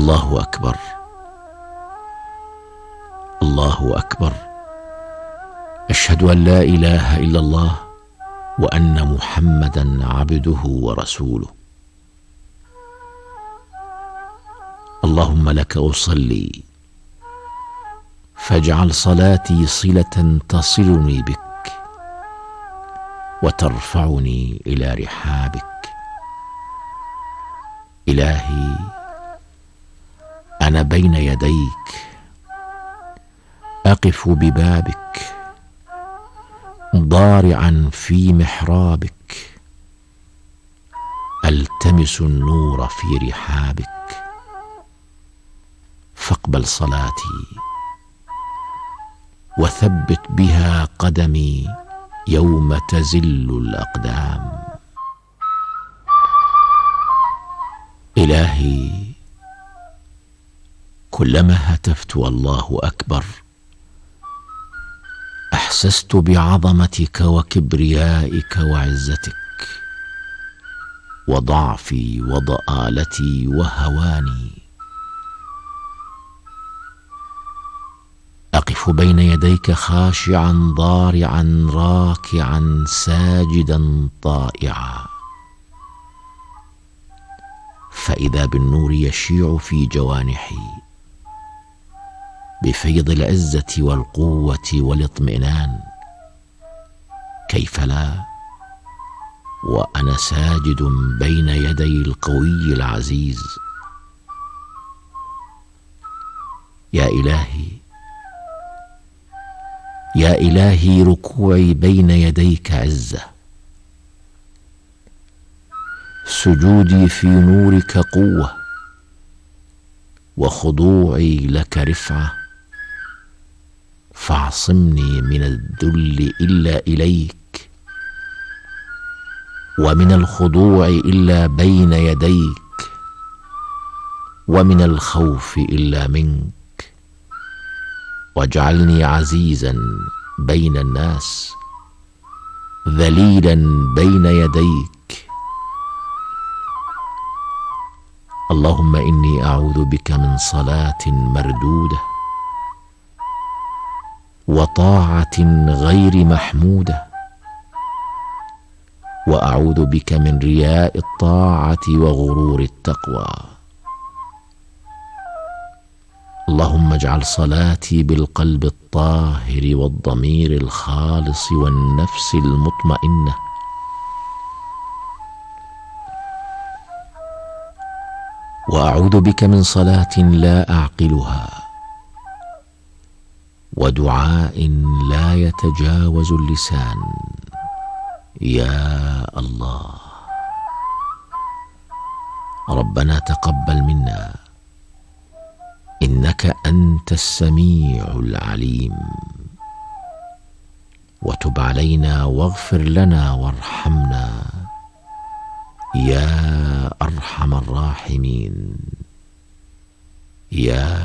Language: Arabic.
الله أكبر، الله أكبر. أشهد أن لا إله إلا الله وأن محمدا عبده ورسوله. اللهم لك أصلي، فاجعل صلاتي صلة تصلني بك وترفعني إلى رحابك. إلهي، أنا بين يديك أقف ببابك ضارعا في محرابك، ألتمس النور في رحابك، فاقبل صلاتي وثبت بها قدمي يوم تزل الأقدام. إلهي، كلما هتفت الله أكبر أحسست بعظمتك وكبريائك وعزتك وضعفي وضآلتي وهواني. أقف بين يديك خاشعا ضارعا راكعا ساجدا طائعا، فإذا بالنور يشيع في جوانحي بفيض العزة والقوة والاطمئنان. كيف لا وأنا ساجد بين يدي القوي العزيز؟ يا إلهي، يا إلهي، ركوعي بين يديك عزة، سجودي في نورك قوة، وخضوعي لك رفعة، فاعصمني من الذل إلا إليك، ومن الخضوع إلا بين يديك، ومن الخوف إلا منك، واجعلني عزيزا بين الناس، ذليلا بين يديك. اللهم إني أعوذ بك من صلاة مردودة وطاعة غير محمودة، وأعوذ بك من رياء الطاعة وغرور التقوى. اللهم اجعل صلاتي بالقلب الطاهر والضمير الخالص والنفس المطمئنة. وأعوذ بك من صلاة لا أعقلها ودعاء لا يتجاوز اللسان. يا الله، ربنا تقبل منا، إنك أنت السميع العليم، وتب علينا واغفر لنا وارحمنا يا أرحم الراحمين. يا